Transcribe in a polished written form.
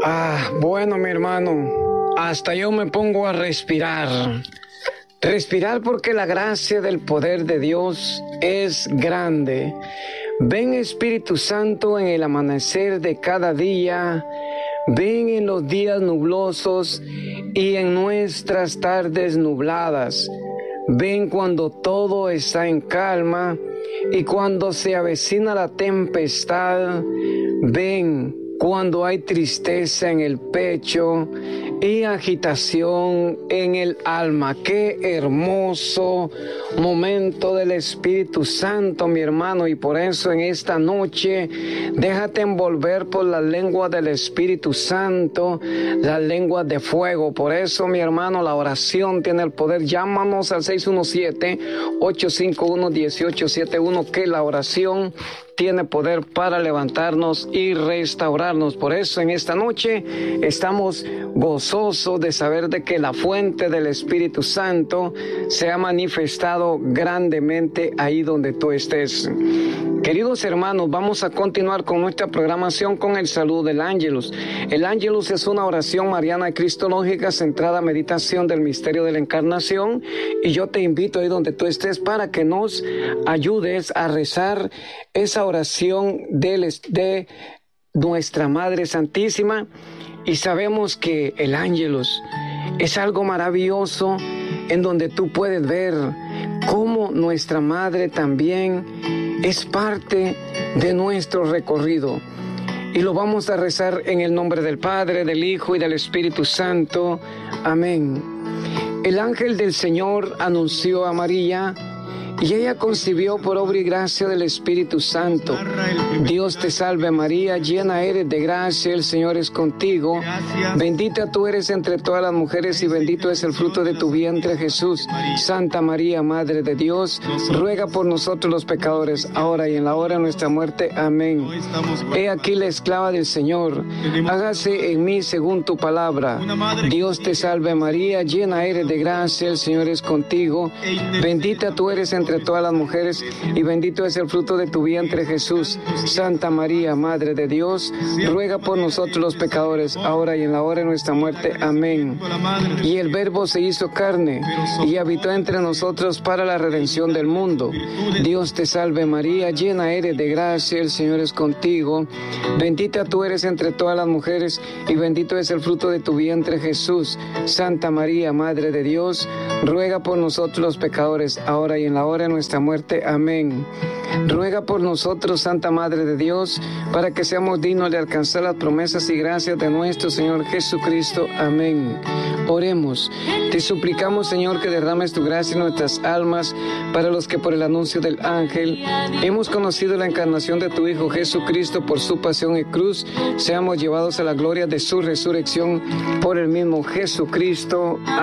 Bueno, mi hermano, hasta yo me pongo a respirar. Respirar porque la gracia del poder de Dios es grande. Ven, Espíritu Santo, en el amanecer de cada día. Ven en los días nublosos y en nuestras tardes nubladas. Ven cuando todo está en calma y cuando se avecina la tempestad. Ven cuando hay tristeza en el pecho y agitación en el alma. Qué hermoso momento del Espíritu Santo, mi hermano, y por eso en esta noche déjate envolver por la lengua del Espíritu Santo, la lengua de fuego. Por eso, mi hermano, la oración tiene el poder. Llámanos al 617-851-1871, que la oración tiene poder para levantarnos y restaurarnos. Por eso en esta noche estamos gozosos de saber de que la fuente del Espíritu Santo se ha manifestado grandemente ahí donde tú estés. Queridos hermanos, vamos a continuar con nuestra programación con el saludo del Ángelus. El Ángelus es una oración mariana y cristológica centrada en meditación del misterio de la encarnación, y yo te invito ahí donde tú estés para que nos ayudes a rezar esa oración de nuestra Madre Santísima. Y sabemos que el Ángelus es algo maravilloso en donde tú puedes ver cómo nuestra Madre también es parte de nuestro recorrido. Y lo vamos a rezar en el nombre del Padre, del Hijo y del Espíritu Santo. Amén. El ángel del Señor anunció a María, y ella concibió por obra y gracia del Espíritu Santo. Dios te salve María, llena eres de gracia, el Señor es contigo. Bendita tú eres entre todas las mujeres y bendito es el fruto de tu vientre, Jesús. Santa María, Madre de Dios, ruega por nosotros los pecadores, ahora y en la hora de nuestra muerte. Amén. He aquí la esclava del Señor, hágase en mí según tu palabra. Dios te salve María, llena eres de gracia, el Señor es contigo. Bendita tú eres entre todas las mujeres y bendito es el fruto de tu vientre, Jesús. Santa María, Madre de Dios, ruega por nosotros los pecadores, ahora y en la hora de nuestra muerte. Amén. Y el Verbo se hizo carne y habitó entre nosotros para la redención del mundo. Dios te salve María, llena eres de gracia, el Señor es contigo. Bendita tú eres entre todas las mujeres y bendito es el fruto de tu vientre, Jesús. Santa María, Madre de Dios, ruega por nosotros los pecadores, ahora y en la hora de nuestra muerte. Amén. Ruega por nosotros, Santa Madre de Dios, para que seamos dignos de alcanzar las promesas y gracias de nuestro Señor Jesucristo. Amén. Oremos. Te suplicamos, Señor, que derrames tu gracia en nuestras almas, para los que por el anuncio del ángel hemos conocido la encarnación de tu Hijo Jesucristo, por su pasión y cruz, seamos llevados a la gloria de su resurrección por el mismo Jesucristo.